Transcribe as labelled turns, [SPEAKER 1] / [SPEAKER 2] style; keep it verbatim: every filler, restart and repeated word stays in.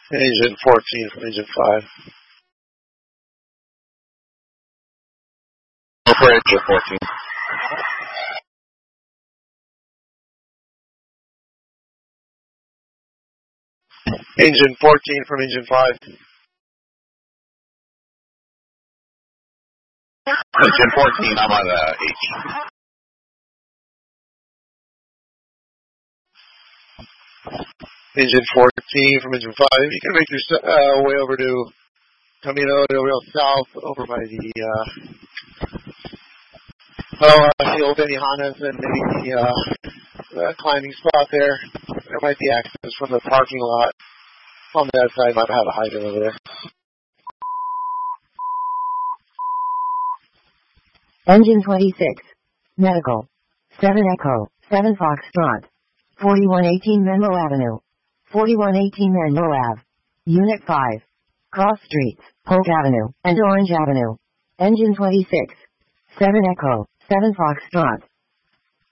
[SPEAKER 1] Engine fourteen from engine five.
[SPEAKER 2] Go for engine fourteen.
[SPEAKER 1] Engine fourteen from engine five.
[SPEAKER 2] Engine fourteen, I'm on uh, H.
[SPEAKER 1] Engine fourteen from engine five. You can make your uh, way over to Camino del Real South, over by the uh, oh, uh, the old Benihana's and maybe the uh, uh, climbing spot there. There might be access from the parking lot on that side. Might have a hydrant over there.
[SPEAKER 3] Engine twenty-six. Medical. seven Echo. seven Foxtrot. forty-one eighteen Menlo Avenue. forty-one eighteen Menlo Ave. Unit five. Cross Streets, Polk Avenue, and Orange Avenue. Engine twenty-six. seven Echo. seven Foxtrot.